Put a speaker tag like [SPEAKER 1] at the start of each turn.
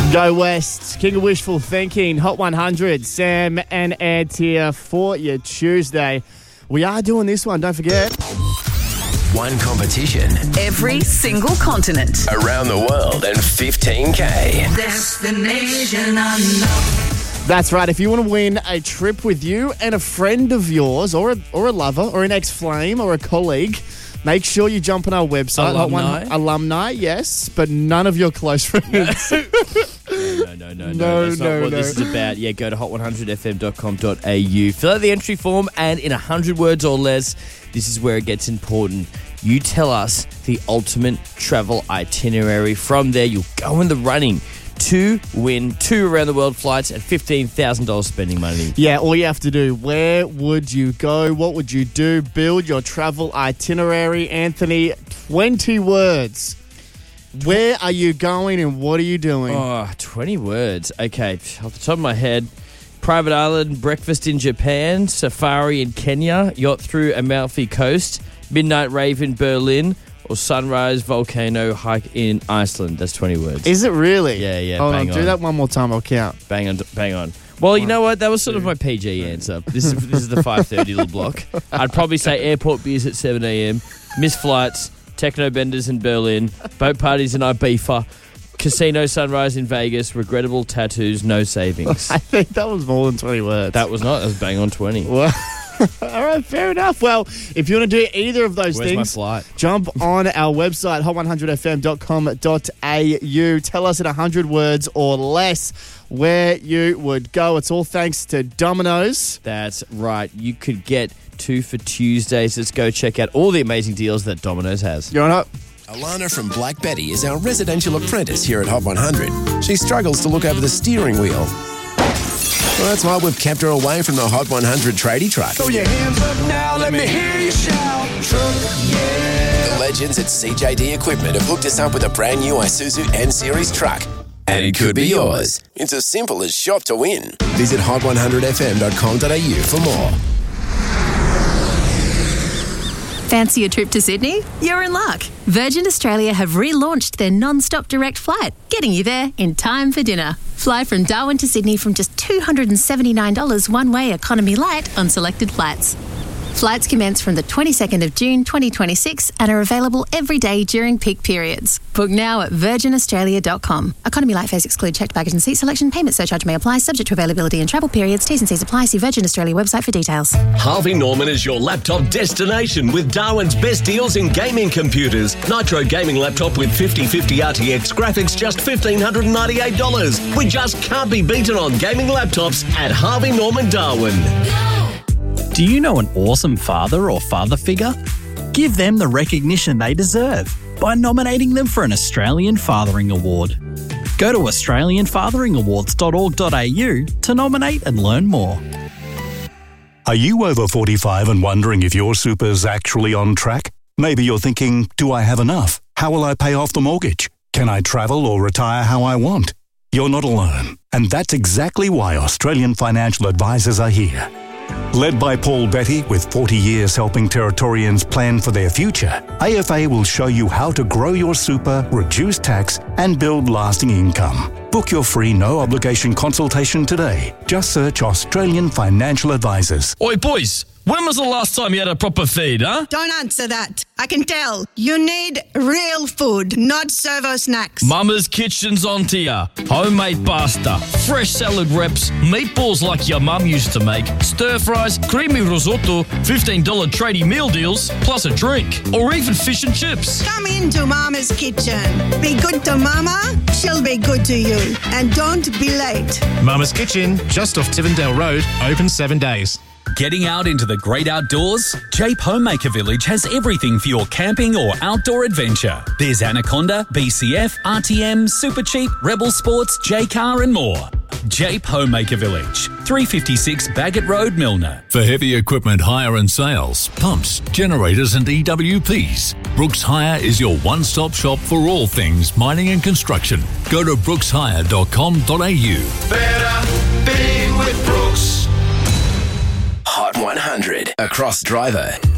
[SPEAKER 1] Go West, King of Wishful Thinking, Hot 100, Sam and Ed here for your Tuesday. We are doing this one, don't forget.
[SPEAKER 2] One competition.
[SPEAKER 3] Every single continent.
[SPEAKER 2] Around the world and 15K.
[SPEAKER 3] Destination unknown.
[SPEAKER 1] That's right. If you want to win a trip with you and a friend of yours or a lover or an ex-flame or a colleague, make sure you jump on our website. Alumni, yes, but none of your close friends.
[SPEAKER 4] No. That's not what this is about. Yeah, go to hot100fm.com.au. Fill out the entry form, and in 100 words or less, this is where it gets important. You tell us the ultimate travel itinerary. From there, you'll go in the running to win 2 around-the-world flights and $15,000 spending money.
[SPEAKER 1] Yeah, all you have to do, where would you go? What would you do? Build your travel itinerary. Anthony, 20 words. Where are you going and what are you doing?
[SPEAKER 4] 20 words. Okay, off the top of my head, private island, breakfast in Japan, safari in Kenya, yacht through Amalfi Coast, midnight rave in Berlin, or sunrise volcano hike in Iceland. That's 20 words.
[SPEAKER 1] Is it really?
[SPEAKER 4] Yeah.
[SPEAKER 1] Hold
[SPEAKER 4] bang
[SPEAKER 1] on, do that one more time, I'll count.
[SPEAKER 4] Bang on. Well, you know what? That was sort of my PG answer. This is the 5:30 little block. I'd probably say airport beers at 7 a.m, missed flights, techno benders in Berlin, boat parties in Ibiza, casino sunrise in Vegas, regrettable tattoos, no savings.
[SPEAKER 1] I think that was more than 20 words.
[SPEAKER 4] That was not. That was bang on 20.
[SPEAKER 1] Well, all right, fair enough. Well, if you want to do either of those
[SPEAKER 4] Where's
[SPEAKER 1] things,
[SPEAKER 4] my flight?
[SPEAKER 1] jump on our website, hot100fm.com.au. Tell us in 100 words or less where you would go. It's all thanks to Domino's.
[SPEAKER 4] That's right. You could get 2 for Tuesdays. Let's go check out all the amazing deals that Domino's has.
[SPEAKER 1] You're on up.
[SPEAKER 2] Alana from Black Betty is our residential apprentice here at Hot 100. She struggles to look over the steering wheel. Well, that's why we've kept her away from the Hot 100 tradie truck.
[SPEAKER 5] Throw your hands up now, let me hear you shout. Truck, yeah.
[SPEAKER 2] The legends at CJD Equipment have hooked us up with a brand new Isuzu N-Series truck. And it could be yours. It's as simple as shop to win. Visit hot100fm.com.au for more.
[SPEAKER 6] Fancy a trip to Sydney? You're in luck. Virgin Australia have relaunched their non-stop direct flight, getting you there in time for dinner. Fly from Darwin to Sydney from just $279 one-way economy light on selected flights. Flights commence from the 22nd of June 2026 and are available every day during peak periods. Book now at virginaustralia.com. Economy light fares exclude checked baggage and seat selection. Payment surcharge may apply, subject to availability and travel periods. T's and C's apply. See Virgin Australia website for details.
[SPEAKER 7] Harvey Norman is your laptop destination with Darwin's best deals in gaming computers. Nitro gaming laptop with 5050 RTX graphics, just $1,598. We just can't be beaten on gaming laptops at Harvey Norman Darwin.
[SPEAKER 8] Do you know an awesome father or father figure? Give them the recognition they deserve by nominating them for an Australian Fathering Award. Go to australianfatheringawards.org.au to nominate and learn more.
[SPEAKER 9] Are you over 45 and wondering if your super's actually on track? Maybe you're thinking, do I have enough? How will I pay off the mortgage? Can I travel or retire how I want? You're not alone. And that's exactly why Australian Financial Advisors are here. Led by Paul Betty, with 40 years helping Territorians plan for their future, AFA will show you how to grow your super, reduce tax, and build lasting income. Book your free no-obligation consultation today. Just search Australian Financial Advisors.
[SPEAKER 10] Oi, boys, when was the last time you had a proper feed, huh?
[SPEAKER 11] Don't answer that. I can tell. You need real food, not servo snacks.
[SPEAKER 10] Mama's Kitchen's on to ya. Homemade pasta, fresh salad wraps, meatballs like your mum used to make, stir fries, creamy risotto, $15 tradie meal deals, plus a drink, or even fish and chips.
[SPEAKER 11] Come into Mama's Kitchen. Be good to Mama, she'll be good to you. And don't be late.
[SPEAKER 12] Mama's Kitchen, just off Tivendale Road, open 7 days.
[SPEAKER 13] Getting out into the great outdoors? Jape Homemaker Village has everything for your camping or outdoor adventure. There's Anaconda, BCF, RTM, Super Cheap, Rebel Sports, J-Car and more. Jape Homemaker Village, 356 Baggett Road, Milner.
[SPEAKER 14] For heavy equipment hire and sales, pumps, generators and EWPs, Brooks Hire is your one-stop shop for all things mining and construction. Go to brookshire.com.au.
[SPEAKER 2] Better be with Brooks. Hot 100 across Driver.